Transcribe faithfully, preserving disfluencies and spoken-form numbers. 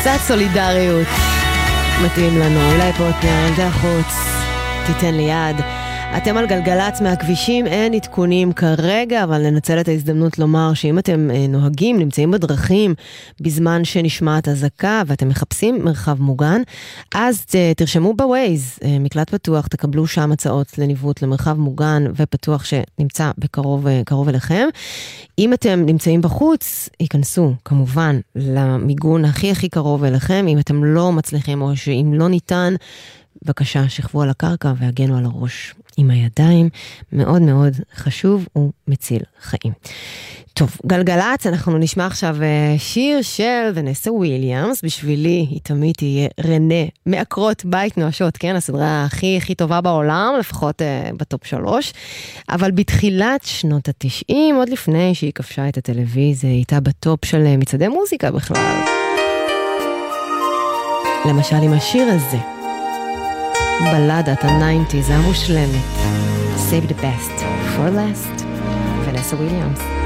קצת סולידריות מתאים לנו, אולי פה ילדי החוץ, תיתן לי יד. אתם על גלגלץ מהכבישים, אין עדכונים כרגע, אבל ננצל את ההזדמנות לומר שאם אתם נוהגים, נמצאים בדרכים בזמן שנשמעת אזעקה ואתם מחפשים מרחב מוגן, אז תרשמו בווייז, מקלט פתוח, תקבלו שם הצעות לניווט למרחב מוגן ופתוח שנמצא בקרוב קרוב אליכם. אם אתם נמצאים בחוץ, ייכנסו כמובן למיגון הכי הכי קרוב אליכם. אם אתם לא מצליחים או שאם לא ניתן, בבקשה, שכבו על הקרקע והגנו על הראש עם הידיים. מאוד מאוד חשוב ומציל חיים. טוב, גלגלץ, אנחנו נשמע עכשיו שיר של ונסה וויליאמס. בשבילי היא תמיד תהיה רנה מעקרות בית נואשות, כן? הסדרה הכי הכי טובה בעולם, לפחות uh, בטופ שלוש. אבל בתחילת שנות התשעים, עוד לפני שהיא כבשה את הטלוויזיה, היא הייתה בטופ של מצעדי מוזיקה בכלל. למשל עם השיר הזה. בלדת ה-תשעים המושלמת. Save the best for last. Vanessa Williams.